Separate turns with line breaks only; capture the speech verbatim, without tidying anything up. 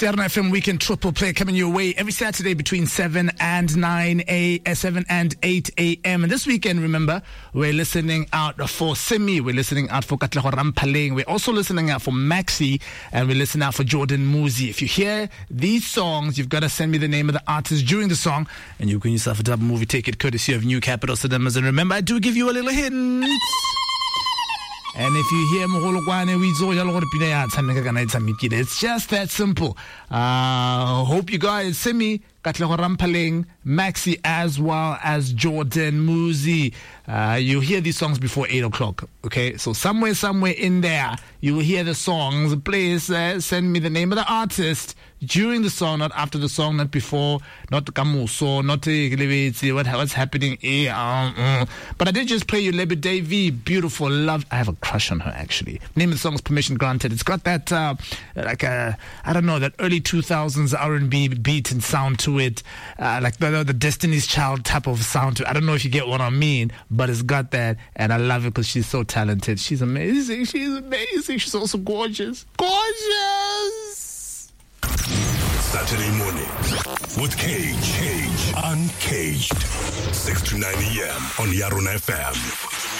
It's the R N F M Weekend Triple Play coming your way every Saturday between seven and nine a m, seven and eight a m. And this weekend, remember, we're listening out for Simi, we're listening out for Katlego Rampaleng, we're also listening out for Maxi, and we're listening out for Jordan Muzi. If you hear these songs, you've got to send me the name of the artist during the song, and you can yourself a double movie ticket courtesy of New Capital Cinemas. And remember, I do give you a little hint. And if you hear it's just that simple. Uh, hope you guys see me. Katlego Rampaleng, Maxi, as well as Jordan Muzi. Uh, you hear these songs before eight o'clock, okay? So somewhere, somewhere in there, you will hear the songs. Please uh, send me the name of the artist during the song, not after the song, not before, not Kamuso, not uh, what, what's happening. Um, um. But I did just play you Lebe Davy, beautiful, love. I have a crush on her, actually. Name of the song is Permission Granted. It's got that, uh, like, a, I don't know, that early two thousands R and B beat and sound to it, uh, like the, the Destiny's Child type of sound to it. I don't know if you get what I mean, but it's got that, and I love it because she's so talented. She's amazing. She's amazing. She's also gorgeous. Gorgeous!
Saturday morning with Cage. Cage. Uncaged. six to nine a m on R N F M.